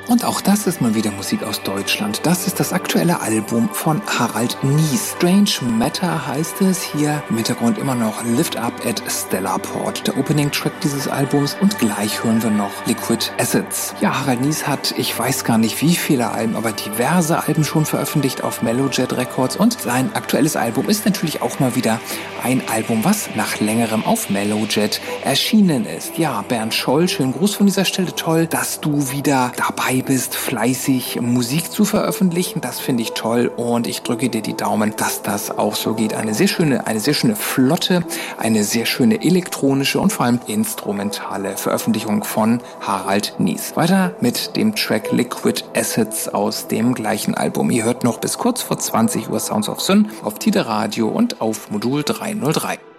Und auch das ist mal wieder Musik aus Deutschland. Das ist das aktuelle Album von Harald Nies. Strange Matter heißt es. Hier im Hintergrund immer noch Lift Up at Stellarport, der Opening-Track dieses Albums. Und gleich hören wir noch Liquid Assets. Ja, Harald Nies hat, ich weiß gar nicht wie viele Alben, aber diverse Alben schon veröffentlicht auf Melojet Records. Und sein aktuelles Album ist natürlich auch mal wieder ein Album, was nach längerem auf Melojet erschienen ist. Ja, Bernd Scholl, schönen Gruß von dieser Stelle. Toll, dass du wieder dabei bist, fleißig Musik zu veröffentlichen. Das finde ich toll und ich drücke dir die Daumen, dass das auch so geht. Eine sehr schöne flotte, eine sehr schöne elektronische und vor allem instrumentale Veröffentlichung von Harald Nies. Weiter mit dem Track Liquid Assets aus dem gleichen Album. Ihr hört noch bis kurz vor 20 Uhr Sounds of Sun auf Tide Radio und auf Modul 303.